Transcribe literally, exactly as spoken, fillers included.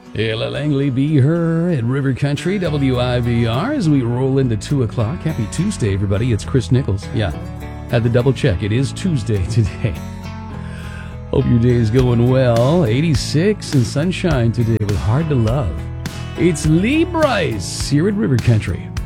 Ella Langley, Be Her at River Country, W I V R, as we roll into two o'clock. Happy Tuesday, everybody. It's Chris Nichols. Yeah, had to double check. It is Tuesday today. Hope your day is going well. eighty-six and sunshine today with Hard to Love. It's Lee Brice here at River Country.